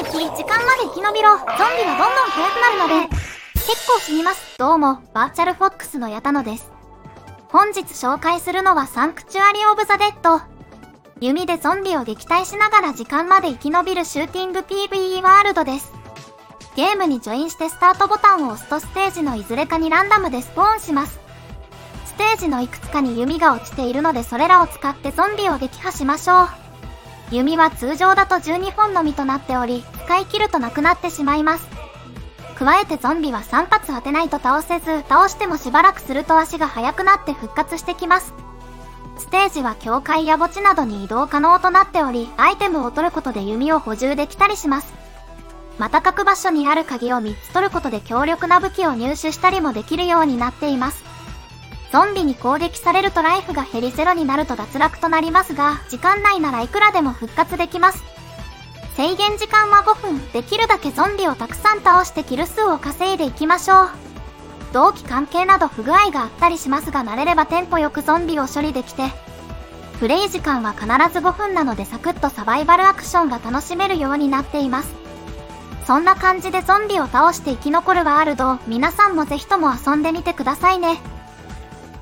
敵、時間まで生き延びろ。ゾンビはどんどん速くなるので、結構死にます。どうも、バーチャルフォックスの矢田野です。本日紹介するのはサンクチュアリオブザデッド。弓でゾンビを撃退しながら時間まで生き延びるシューティング PVE ワールドです。ゲームにジョインしてスタートボタンを押すとステージのいずれかにランダムでスポーンします。ステージのいくつかに弓が落ちているのでそれらを使ってゾンビを撃破しましょう。弓は通常だと12本のみとなっており、使い切るとなくなってしまいます。加えてゾンビは3発当てないと倒せず、倒してもしばらくすると足が速くなって復活してきます。ステージは境界や墓地などに移動可能となっており、アイテムを取ることで弓を補充できたりします。また各場所にある鍵を3つ取ることで強力な武器を入手したりもできるようになっています。ゾンビに攻撃されるとライフが減りゼロになると脱落となりますが、時間内ならいくらでも復活できます。制限時間は5分、できるだけゾンビをたくさん倒してキル数を稼いでいきましょう。同期関係など不具合があったりしますが慣れればテンポよくゾンビを処理できて、プレイ時間は必ず5分なのでサクッとサバイバルアクションが楽しめるようになっています。そんな感じでゾンビを倒して生き残るワールドを皆さんもぜひとも遊んでみてくださいね。